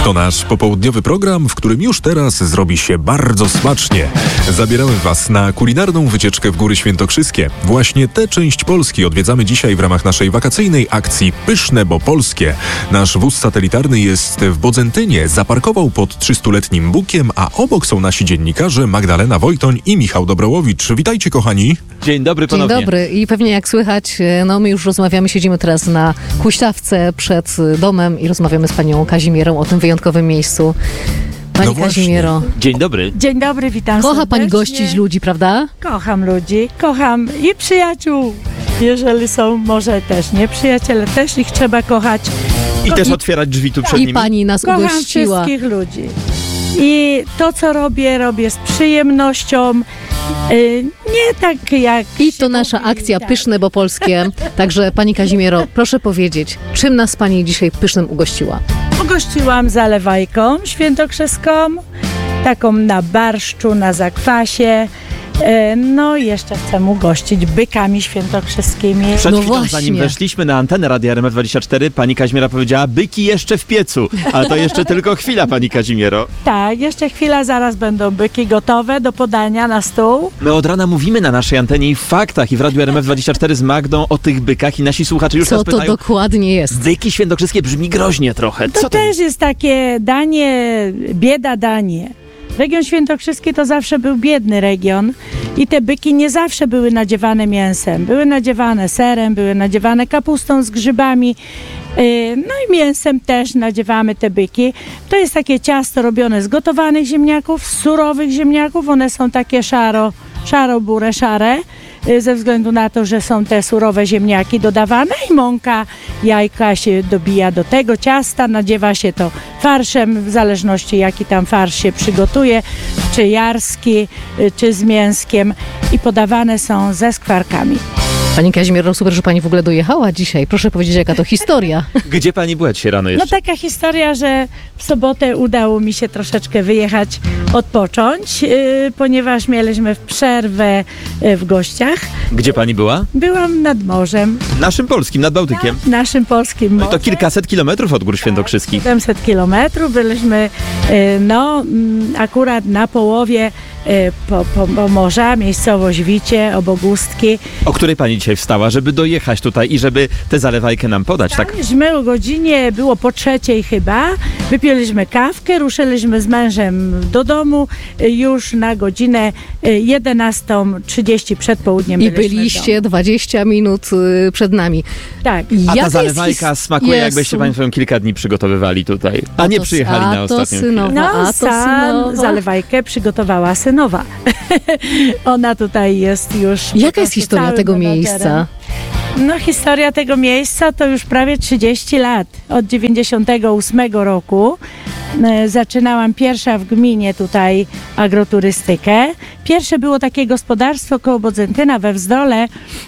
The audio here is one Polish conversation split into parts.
To nasz popołudniowy program, w którym już teraz zrobi się bardzo smacznie. Zabieramy Was na kulinarną wycieczkę w Góry Świętokrzyskie. Właśnie tę część Polski odwiedzamy dzisiaj w ramach naszej wakacyjnej akcji Pyszne, bo polskie. Nasz wóz satelitarny jest w Bodzentynie, zaparkował pod 300-letnim bukiem, a obok są nasi dziennikarze Magdalena Wojtoń i Michał Dobrołowicz. Witajcie, kochani. Dzień dobry ponownie. Dzień dobry i pewnie jak słychać, my już rozmawiamy, siedzimy teraz na huśtawce przed domem i rozmawiamy z panią Kazimierą o tym wyjątkowym miejscu. Pani Kazimiero. Dzień dobry. Dzień dobry, witam Kocha serdecznie. pani gościć ludzi, prawda? Kocham ludzi, kocham i przyjaciół. Jeżeli są może też nieprzyjaciele, też ich trzeba kochać. I też otwierać drzwi tu przed I nimi. pani nas Kocham ugościła. wszystkich ludzi. I to, co robię z przyjemnością. Nie tak jak... I to nasza akcja Pyszne, bo polskie. Także pani Kazimiero, proszę powiedzieć, czym nas pani dzisiaj pysznym ugościła? Ugościłam zalewajką świętokrzyską, taką na barszczu, na zakwasie. No i jeszcze chcę ugościć bykami świętokrzyskimi. Przed No chwilą, właśnie. zanim weszliśmy na antenę Radia RMF24, pani Kazimiera powiedziała, byki jeszcze w piecu. Ale to jeszcze tylko chwila, pani Kazimiero. Tak, jeszcze chwila, zaraz będą byki gotowe do podania na stół. My od rana mówimy na naszej antenie i w faktach i w Radiu RMF24 z Magdą o tych bykach i nasi słuchacze już Co nas to pytają, dokładnie jest? byki świętokrzyskie brzmi groźnie trochę. To Co też jest takie danie, bieda danie. Region świętokrzyski to zawsze był biedny region i te byki nie zawsze były nadziewane mięsem. Były nadziewane serem, były nadziewane kapustą z grzybami. No i mięsem też nadziewamy te byki. To jest takie ciasto robione z gotowanych ziemniaków, z surowych ziemniaków. One są takie szaro-burę, szare, ze względu na to, że są te surowe ziemniaki dodawane i mąka, jajka się dobija do tego ciasta, nadziewa się to farszem, w zależności jaki tam farsz się przygotuje, czy jarski, czy z mięskiem i podawane są ze skwarkami. Pani Kazimiero, super, że pani w ogóle dojechała dzisiaj. Proszę powiedzieć, jaka to historia. Gdzie pani była dzisiaj rano No jeszcze? taka historia, że w sobotę udało mi się troszeczkę wyjechać, odpocząć, ponieważ mieliśmy przerwę w gościach. Gdzie pani była? Byłam nad morzem, Naszym polskim, nad Bałtykiem. w naszym polskim No i morzu. to kilkaset kilometrów od Gór Świętokrzyskich. 700 kilometrów. Byliśmy akurat na połowie morza, miejscowość Wicie, obok Ustki. O której pani dzisiaj wstała, żeby dojechać tutaj i żeby tę zalewajkę nam podać, tak? Byliśmy o godzinie, było po 3:00 chyba, wypiliśmy kawkę, ruszyliśmy z mężem do domu już na godzinę 11:30 przed południem. I byliśmy w byliście 20 minut przed nami. domu. Tak. A Jaka ta zalewajka jest smakuje, Jezu. jakbyście państwo kilka dni przygotowywali tutaj, a nie przyjechali na ostatnią chwilę. synowa, a to synowa. Zalewajkę przygotowała synowa. Ona tutaj jest już... po Jaka jest prostu historia całym tego menadżerem. miejsca? No historia tego miejsca to już prawie 30 lat. Od 98 roku zaczynałam pierwsza w gminie tutaj agroturystykę. Pierwsze było takie gospodarstwo koło Bodzentyna we Wzdole.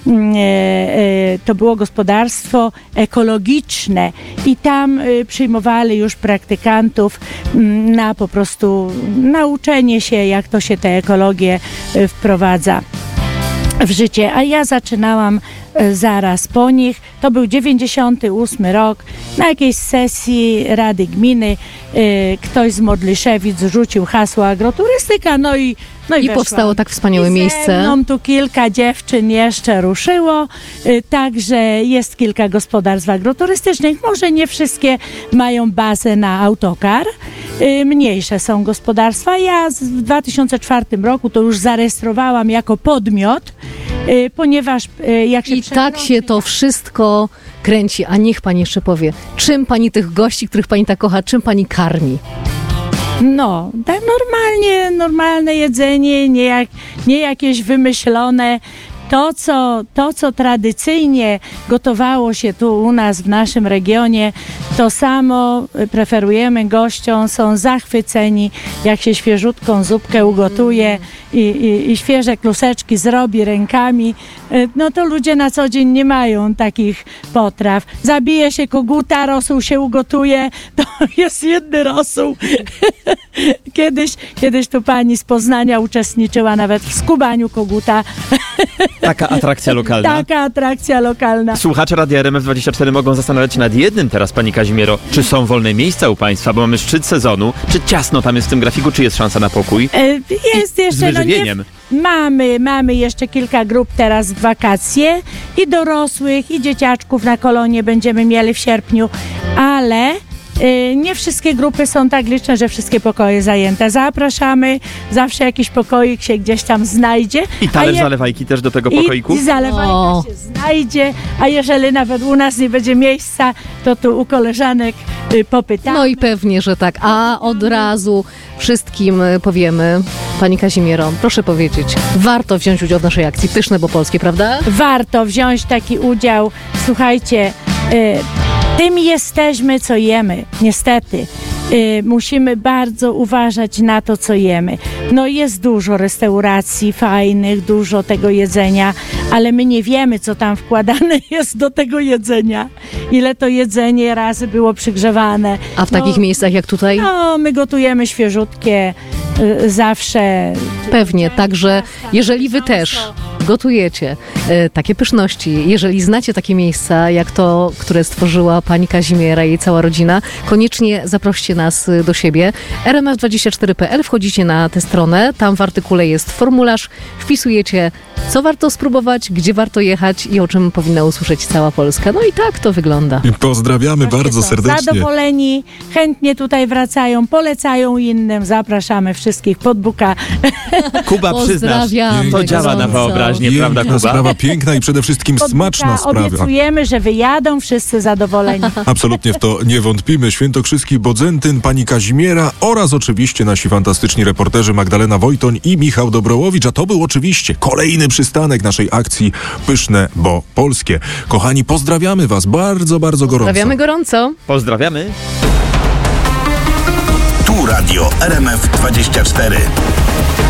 To było gospodarstwo ekologiczne i tam przyjmowali już praktykantów na po prostu nauczenie się, jak to się tę ekologię wprowadza w życie, a ja zaczynałam zaraz po nich. To był 98 rok. Na jakiejś sesji Rady Gminy ktoś z Modliszewic rzucił hasło agroturystyka, no i I weszłam. powstało tak wspaniałe I miejsce. ze mną tu kilka dziewczyn jeszcze ruszyło, także jest kilka gospodarstw agroturystycznych. Może nie wszystkie mają bazę na autokar. Mniejsze są gospodarstwa. Ja w 2004 roku to już zarejestrowałam jako podmiot, ponieważ jak się I tak się to wszystko kręci. A niech pani jeszcze powie, czym pani tych gości, których pani tak kocha, czym pani karmi? No, tak normalne jedzenie, nie jakieś wymyślone. To, co tradycyjnie gotowało się tu u nas w naszym regionie, to samo preferujemy gościom, są zachwyceni, jak się świeżutką zupkę ugotuje i świeże kluseczki zrobi rękami. No to ludzie na co dzień nie mają takich potraw. Zabije się koguta, rosół się ugotuje, to jest jedny rosół. Kiedyś tu pani z Poznania uczestniczyła nawet w skubaniu koguta. Taka atrakcja lokalna. Taka atrakcja lokalna. Słuchacze Radia RMF24 mogą zastanawiać się nad jednym teraz, pani Kazimiero. Czy są wolne miejsca u państwa? Bo mamy szczyt sezonu. Czy ciasno tam jest w tym grafiku, czy jest szansa na pokój? Jest jeszcze... Z wyżywieniem. Mamy jeszcze kilka grup teraz w wakacje i dorosłych, i dzieciaczków na kolonie będziemy mieli w sierpniu, ale nie wszystkie grupy są tak liczne, że wszystkie pokoje zajęte. Zapraszamy, zawsze jakiś pokoik się gdzieś tam znajdzie. I talerz zalewajki też do tego pokoiku? I zalewajka się znajdzie, a jeżeli nawet u nas nie będzie miejsca, to tu u koleżanek popytamy. No i pewnie, że tak. A od razu wszystkim powiemy, pani Kazimiero, proszę powiedzieć, warto wziąć udział w naszej akcji Pyszne, bo polskie, prawda? Warto wziąć taki udział. Słuchajcie, tym jesteśmy, co jemy, niestety. Musimy bardzo uważać na to, co jemy. No jest dużo restauracji fajnych, dużo tego jedzenia, ale my nie wiemy, co tam wkładane jest do tego jedzenia. Ile to jedzenie razy było przygrzewane. A w takich miejscach jak tutaj? No, my gotujemy świeżutkie zawsze. Pewnie, także jeżeli wy też gotujecie takie pyszności, jeżeli znacie takie miejsca, jak to, które stworzyła pani Kazimiera i jej cała rodzina, koniecznie zaproście nas do siebie. rmf24.pl, wchodzicie na tę stronę, tam w artykule jest formularz, wpisujecie, co warto spróbować, gdzie warto jechać i o czym powinna usłyszeć cała Polska. No i tak to wygląda. Pozdrawiamy bardzo Są serdecznie. zadowoleni, chętnie tutaj wracają, polecają innym, zapraszamy wszystkich pod buka. Kuba, przyznasz, Pozdrawiamy to działa na gorąco. wyobraźnię, prawda, Piękna Kuba? sprawa, piękna i przede wszystkim Pod smaczna buka. sprawa. Obiecujemy, że wyjadą wszyscy zadowoleni. Absolutnie w to nie wątpimy. Świętokrzyski Bodzentyn, pani Kazimiera oraz oczywiście nasi fantastyczni reporterzy Magdalena Wojtoń i Michał Dobrołowicz. A to był oczywiście kolejny przystanek naszej akcji Pyszne, bo polskie. Kochani, pozdrawiamy was bardzo, bardzo gorąco. Pozdrawiamy gorąco. Pozdrawiamy. Tu Radio RMF24.